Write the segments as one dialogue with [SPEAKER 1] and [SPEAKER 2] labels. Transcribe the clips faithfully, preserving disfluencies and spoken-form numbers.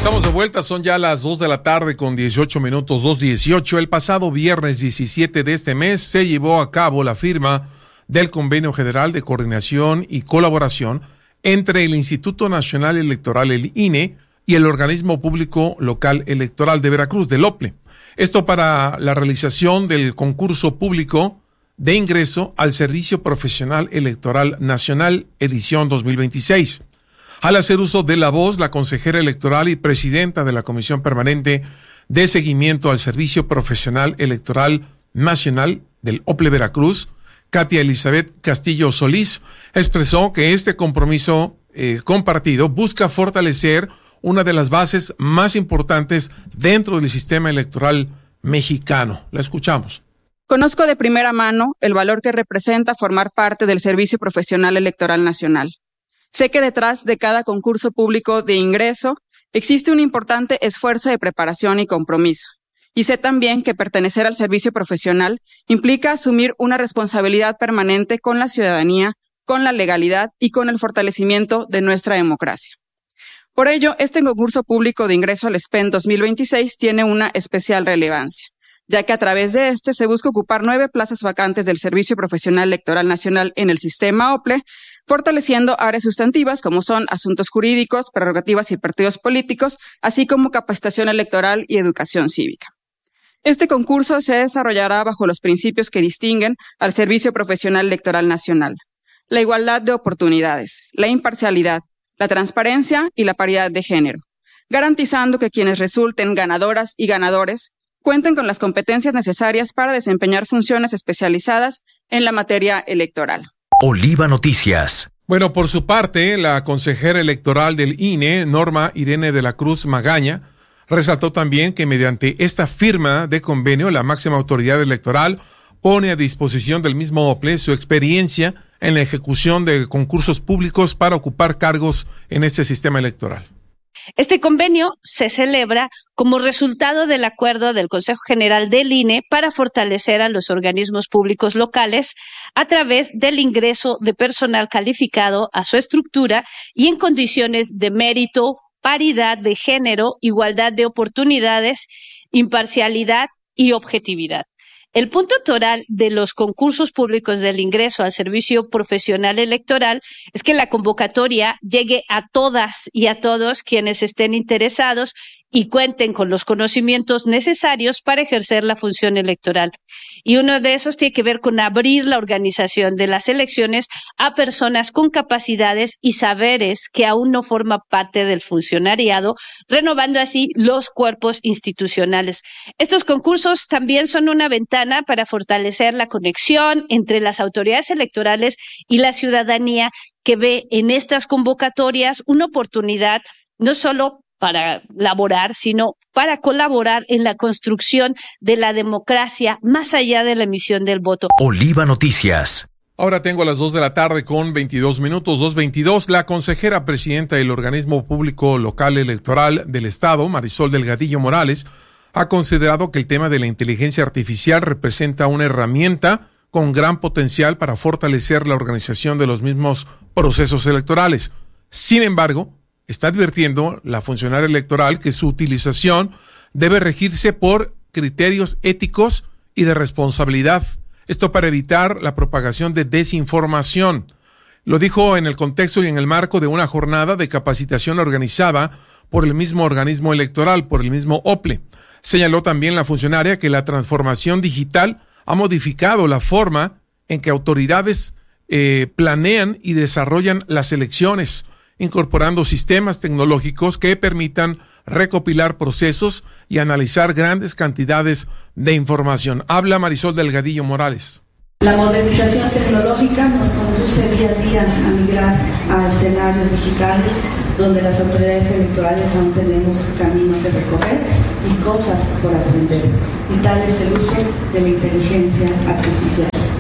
[SPEAKER 1] Estamos de vuelta, son ya las dos de la tarde con dieciocho minutos, dos dieciocho. El pasado viernes diecisiete de este mes se llevó a cabo la firma del Convenio General de Coordinación y Colaboración entre el Instituto Nacional Electoral, el I N E, y el Organismo Público Local Electoral de Veracruz, del OPLE. Esto para la realización del concurso público de ingreso al Servicio Profesional Electoral Nacional, edición dos mil veintiséis. Al hacer uso de la voz, la consejera electoral y presidenta de la Comisión Permanente de Seguimiento al Servicio Profesional Electoral Nacional del OPLE Veracruz, Katia Elizabeth Castillo Solís, expresó que este compromiso eh, compartido busca fortalecer una de las bases más importantes dentro del sistema electoral mexicano. La escuchamos.
[SPEAKER 2] Conozco de primera mano el valor que representa formar parte del Servicio Profesional Electoral Nacional. Sé que detrás de cada concurso público de ingreso existe un importante esfuerzo de preparación y compromiso. Y sé también que pertenecer al servicio profesional implica asumir una responsabilidad permanente con la ciudadanía, con la legalidad y con el fortalecimiento de nuestra democracia. Por ello, este concurso público de ingreso al S P E N dos mil veintiséis tiene una especial relevancia, ya que a través de este se busca ocupar nueve plazas vacantes del Servicio Profesional Electoral Nacional en el sistema OPLE, fortaleciendo áreas sustantivas como son asuntos jurídicos, prerrogativas y partidos políticos, así como capacitación electoral y educación cívica. Este concurso se desarrollará bajo los principios que distinguen al Servicio Profesional Electoral Nacional: la igualdad de oportunidades, la imparcialidad, la transparencia y la paridad de género, garantizando que quienes resulten ganadoras y ganadores cuenten con las competencias necesarias para desempeñar funciones especializadas en la materia electoral.
[SPEAKER 3] Oliva Noticias.
[SPEAKER 1] Bueno, por su parte, la consejera electoral del I N E, Norma Irene de la Cruz Magaña, resaltó también que mediante esta firma de convenio, la máxima autoridad electoral pone a disposición del mismo OPLE su experiencia en la ejecución de concursos públicos para ocupar cargos en este sistema electoral.
[SPEAKER 4] Este convenio se celebra como resultado del acuerdo del Consejo General del I N E para fortalecer a los organismos públicos locales a través del ingreso de personal calificado a su estructura y en condiciones de mérito, paridad de género, igualdad de oportunidades, imparcialidad y objetividad. El punto toral de los concursos públicos del ingreso al Servicio Profesional Electoral es que la convocatoria llegue a todas y a todos quienes estén interesados y cuenten con los conocimientos necesarios para ejercer la función electoral. Y uno de esos tiene que ver con abrir la organización de las elecciones a personas con capacidades y saberes que aún no forman parte del funcionariado, renovando así los cuerpos institucionales. Estos concursos también son una ventana para fortalecer la conexión entre las autoridades electorales y la ciudadanía, que ve en estas convocatorias una oportunidad no solo para laborar, sino para colaborar en la construcción de la democracia más allá de la emisión del voto.
[SPEAKER 3] Oliva Noticias.
[SPEAKER 1] Ahora tengo a las dos de la tarde con veintidós minutos, dos veintidós. La consejera presidenta del Organismo Público Local Electoral del Estado, Marisol Delgadillo Morales, ha considerado que el tema de la inteligencia artificial representa una herramienta con gran potencial para fortalecer la organización de los mismos procesos electorales. Sin embargo, está advirtiendo la funcionaria electoral que su utilización debe regirse por criterios éticos y de responsabilidad. Esto para evitar la propagación de desinformación. Lo dijo en el contexto y en el marco de una jornada de capacitación organizada por el mismo organismo electoral, por el mismo OPLE. Señaló también la funcionaria que la transformación digital ha modificado la forma en que autoridades eh, planean y desarrollan las elecciones, incorporando sistemas tecnológicos que permitan recopilar procesos y analizar grandes cantidades de información. Habla Marisol Delgadillo Morales.
[SPEAKER 5] La modernización tecnológica nos conduce día a día a migrar a escenarios digitales donde las autoridades electorales aún tenemos camino que recorrer y cosas por aprender. Y tal es el uso de la inteligencia artificial.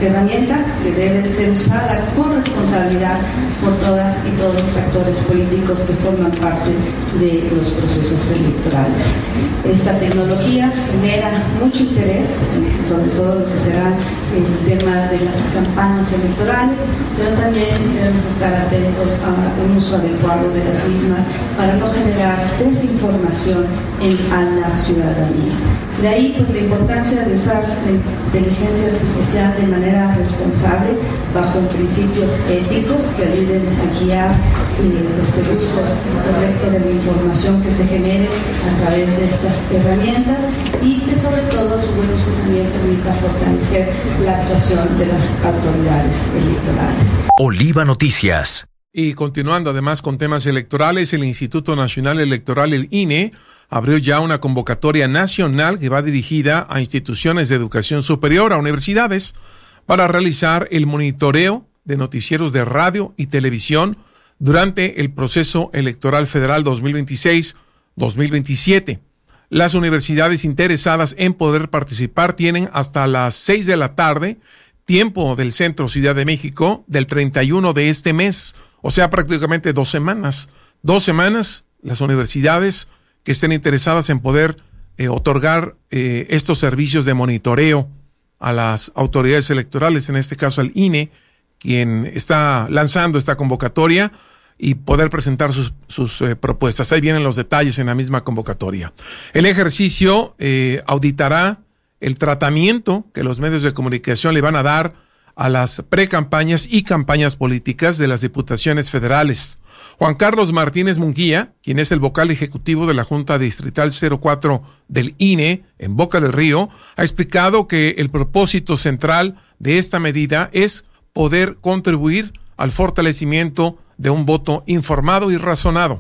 [SPEAKER 5] herramienta que debe ser usada con responsabilidad por todas y todos los actores políticos que forman parte de los procesos electorales. Esta tecnología genera mucho interés, sobre todo lo que será el tema de las campañas electorales, pero también debemos estar atentos a un uso adecuado de las mismas para no generar desinformación en, a la ciudadanía. De ahí pues la importancia de usar la inteligencia artificial de manera responsable, bajo principios éticos que ayuden a guiar eh, pues, el uso correcto de la información que se genere a través de estas herramientas, y que sobre todo su buen uso también permita fortalecer la actuación de las autoridades electorales.
[SPEAKER 3] Oliva Noticias.
[SPEAKER 1] Y continuando además con temas electorales, el Instituto Nacional Electoral, el I N E, abrió ya una convocatoria nacional que va dirigida a instituciones de educación superior, a universidades, para realizar el monitoreo de noticieros de radio y televisión durante el proceso electoral federal dos mil veintiséis dos mil veintisiete. Las universidades interesadas en poder participar tienen hasta las seis de la tarde, tiempo del Centro Ciudad de México, del treinta y uno de este mes, o sea, prácticamente dos semanas. Dos semanas, las universidades que estén interesadas en poder eh, otorgar eh, estos servicios de monitoreo a las autoridades electorales, en este caso al I N E, quien está lanzando esta convocatoria, y poder presentar sus, sus eh, propuestas. Ahí vienen los detalles en la misma convocatoria. El ejercicio eh, auditará el tratamiento que los medios de comunicación le van a dar a las precampañas y campañas políticas de las diputaciones federales. Juan Carlos Martínez Munguía, quien es el vocal ejecutivo de la Junta Distrital cero cuatro del I N E en Boca del Río, ha explicado que el propósito central de esta medida es poder contribuir al fortalecimiento de un voto informado y razonado.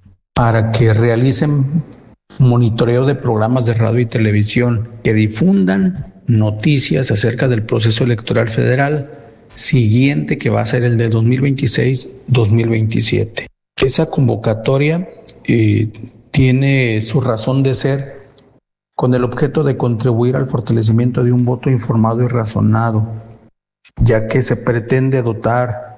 [SPEAKER 6] Para que realicen monitoreo de programas de radio y televisión que difundan noticias acerca del proceso electoral federal siguiente, que va a ser el de dos mil veintiséis dos mil veintisiete. Esa convocatoria eh, tiene su razón de ser con el objeto de contribuir al fortalecimiento de un voto informado y razonado, ya que se pretende dotar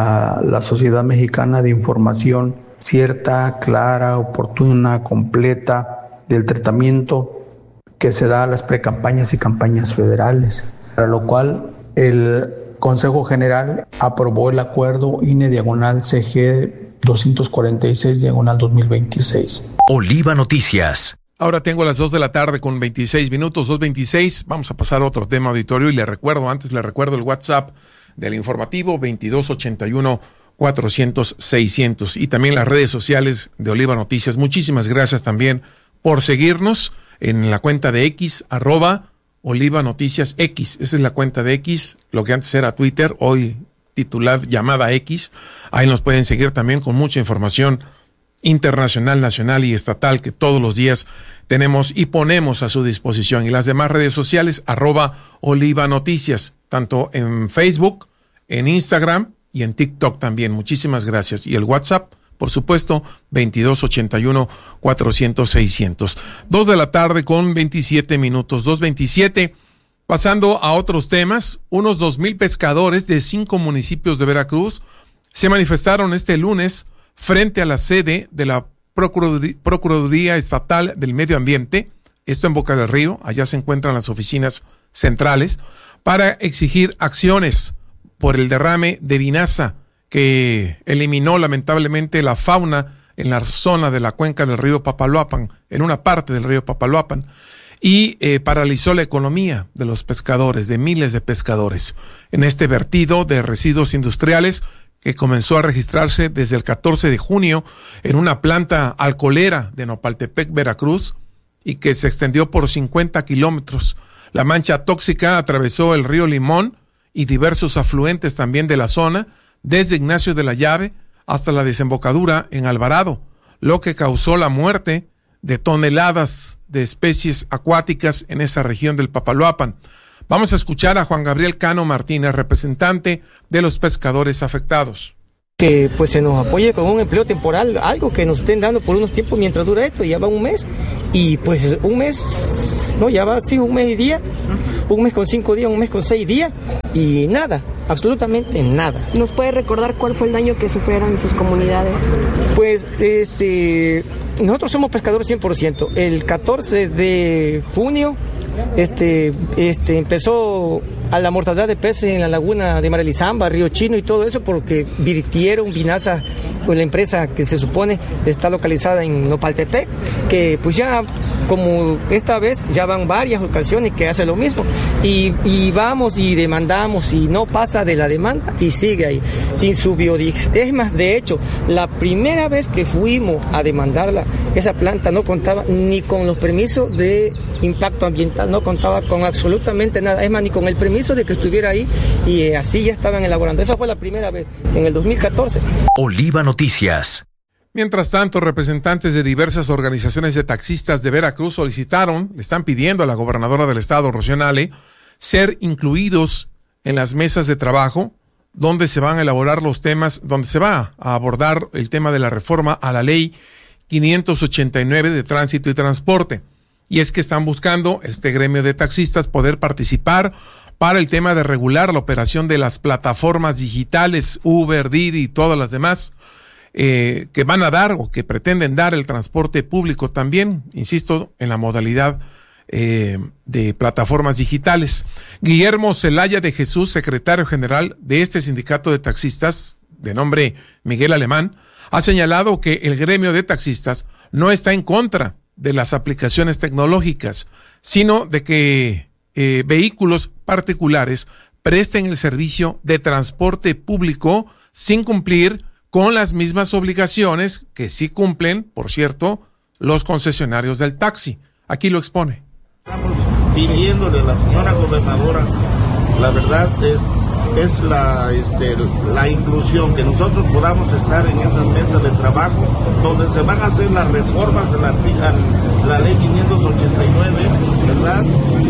[SPEAKER 6] a la sociedad mexicana de información cierta, clara, oportuna, completa del tratamiento que se da a las precampañas y campañas federales, para lo cual el Consejo General aprobó el acuerdo I N E diagonal C G doscientos cuarenta y seis diagonal dos mil veintiséis.
[SPEAKER 3] Oliva Noticias.
[SPEAKER 1] Ahora tengo las dos de la tarde con veintiséis minutos, dos veintiséis. Vamos a pasar a otro tema, auditorio, y le recuerdo, antes le recuerdo el WhatsApp del informativo veintidós ochenta y uno cuatrocientos seiscientos, y también las redes sociales de Oliva Noticias. Muchísimas gracias también por seguirnos en la cuenta de X, arroba Oliva Noticias X. Esa es la cuenta de X, lo que antes era Twitter, hoy titulada llamada X. Ahí nos pueden seguir también con mucha información internacional, nacional y estatal que todos los días tenemos y ponemos a su disposición. Y las demás redes sociales, arroba Oliva Noticias, tanto en Facebook, en Instagram y en TikTok también. Muchísimas gracias. Y el WhatsApp, por supuesto, veintidós ochenta y uno cuatrocientos seiscientos. Dos de la tarde con veintisiete minutos, dos veintisiete. Pasando a otros temas, unos dos mil pescadores de cinco municipios de Veracruz se manifestaron este lunes frente a la sede de la Procuraduría, Procuraduría Estatal del Medio Ambiente, esto en Boca del Río, allá se encuentran las oficinas centrales, para exigir acciones por el derrame de vinaza que eliminó lamentablemente la fauna en la zona de la cuenca del río Papaloapan, en una parte del río Papaloapan, y eh, paralizó la economía de los pescadores, de miles de pescadores, en este vertido de residuos industriales que comenzó a registrarse desde el catorce de junio en una planta alcoholera de Nopaltepec, Veracruz, y que se extendió por cincuenta kilómetros. La mancha tóxica atravesó el río Limón y diversos afluentes también de la zona, desde Ignacio de la Llave hasta la desembocadura en Alvarado, lo que causó la muerte de toneladas de especies acuáticas en esa región del Papaloapan. Vamos a escuchar a Juan Gabriel Cano Martínez, representante de los pescadores afectados.
[SPEAKER 7] Que pues se nos apoye con un empleo temporal, algo que nos estén dando por unos tiempos mientras dura esto, ya va un mes, y pues un mes, no, ya va, sí, un mes y día, un mes con cinco días, un mes con seis días y nada, absolutamente nada.
[SPEAKER 8] ¿Nos puede recordar cuál fue el daño que sufrieron en sus comunidades?
[SPEAKER 7] Pues este, nosotros somos pescadores cien por ciento. El catorce de junio este, este, empezó a la mortandad de peces en la laguna de Marelizamba, Río Chino y todo eso porque virtieron vinaza con la empresa que se supone está localizada en Nopaltepec, que pues ya como esta vez ya van varias ocasiones que hace lo mismo y, y vamos y demandamos y no pasa de la demanda y sigue ahí sin su biodigestion. Es más, de hecho, la primera vez que fuimos a demandarla, esa planta no contaba ni con los permisos de impacto ambiental, no contaba con absolutamente nada, es más, ni con el permiso de que estuviera ahí y eh, así ya estaban elaborando. Esa fue la primera vez, en el dos mil catorce.
[SPEAKER 3] Oliva Noticias.
[SPEAKER 1] Mientras tanto, representantes de diversas organizaciones de taxistas de Veracruz solicitaron, le están pidiendo a la gobernadora del estado, Rocío Nale, ser incluidos en las mesas de trabajo donde se van a elaborar los temas, donde se va a abordar el tema de la reforma a la ley quinientos ochenta y nueve de tránsito y transporte. Y es que están buscando este gremio de taxistas poder participar para el tema de regular la operación de las plataformas digitales, Uber, Didi y todas las demás, eh, que van a dar o que pretenden dar el transporte público también, insisto, en la modalidad eh, de plataformas digitales. Guillermo Zelaya de Jesús, secretario general de este sindicato de taxistas, de nombre Miguel Alemán, ha señalado que el gremio de taxistas no está en contra de las aplicaciones tecnológicas, sino de que eh, vehículos particulares presten el servicio de transporte público sin cumplir con las mismas obligaciones que sí cumplen, por cierto, los concesionarios del taxi. Aquí lo expone.
[SPEAKER 9] Estamos pidiéndole a la señora gobernadora, la verdad es es la, este, la inclusión, que nosotros podamos estar en esas mesas de trabajo donde se van a hacer las reformas de la, la ley quinientos ochenta y nueve, ¿verdad?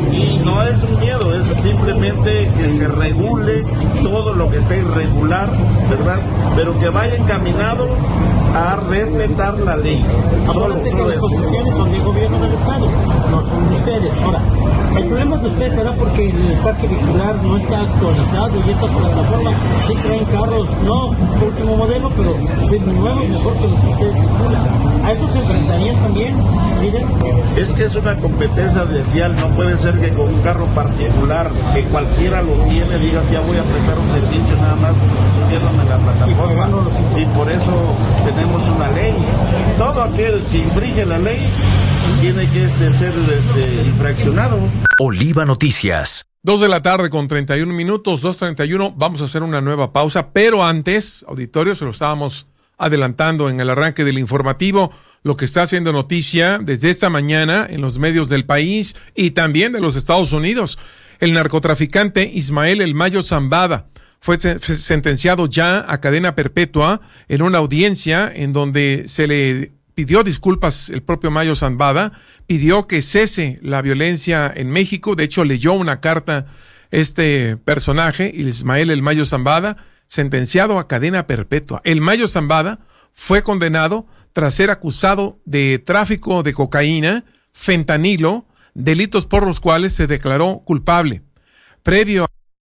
[SPEAKER 9] Y no es un miedo, es simplemente que se regule todo lo que esté irregular, ¿verdad? Pero que vaya encaminado a respetar la ley.
[SPEAKER 10] Acuérdate que las concesiones son del gobierno del estado, no son de ustedes. Ahora, el problema de ustedes será porque el parque vehicular no está actualizado y estas plataformas sí traen carros, no último modelo, pero sí nuevos, mejor que los que ustedes circulan. ¿A eso se enfrentarían también, líder?
[SPEAKER 9] Es que es una competencia desleal, no puede ser que con un carro particular, que cualquiera lo tiene, diga ya voy a prestar un servicio nada más subiéndome la plataforma. Y por eso tenemos una ley. Todo aquel que infringe la ley tiene que ser este, infraccionado.
[SPEAKER 3] Oliva Noticias.
[SPEAKER 1] Dos de la tarde con treinta y un minutos, dos treinta y uno, vamos a hacer una nueva pausa, pero antes, auditorio, se lo estábamos adelantando en el arranque del informativo, lo que está haciendo noticia desde esta mañana en los medios del país y también de los Estados Unidos. El narcotraficante Ismael El Mayo Zambada fue sentenciado ya a cadena perpetua en una audiencia en donde se le pidió disculpas. El propio Mayo Zambada pidió que cese la violencia en México. De hecho, leyó una carta este personaje, Ismael El Mayo Zambada, sentenciado a cadena perpetua. El Mayo Zambada fue condenado tras ser acusado de tráfico de cocaína, fentanilo, delitos por los cuales se declaró culpable. Previo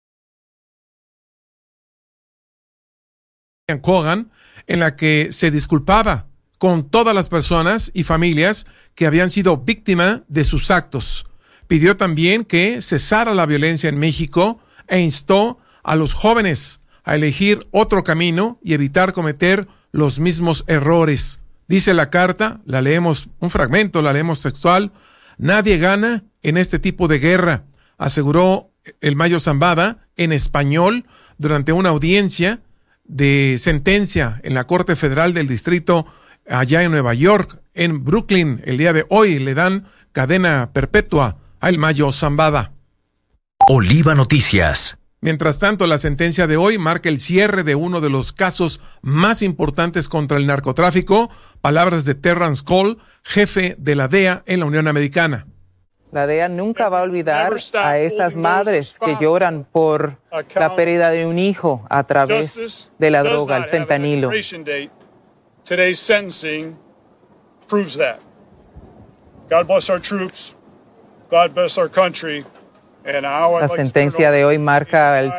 [SPEAKER 1] a Kogan, en la que se disculpaba con todas las personas y familias que habían sido víctimas de sus actos. Pidió también que cesara la violencia en México e instó a los jóvenes a elegir otro camino y evitar cometer los mismos errores. Dice la carta, la leemos un fragmento, la leemos textual: nadie gana en este tipo de guerra, aseguró el Mayo Zambada en español durante una audiencia de sentencia en la Corte Federal del Distrito allá en Nueva York, en Brooklyn. El día de hoy le dan cadena perpetua a El Mayo Zambada.
[SPEAKER 3] Oliva Noticias.
[SPEAKER 1] Mientras tanto, la sentencia de hoy marca el cierre de uno de los casos más importantes contra el narcotráfico. Palabras de Terrence Cole, jefe de la D E A en la Unión Americana.
[SPEAKER 11] La D E A nunca va a olvidar a esas madres que lloran por la pérdida de un hijo a través de la droga, el fentanilo.
[SPEAKER 12] Today's sentencing proves that. God bless our troops. God bless our country.
[SPEAKER 11] La sentencia de hoy marca el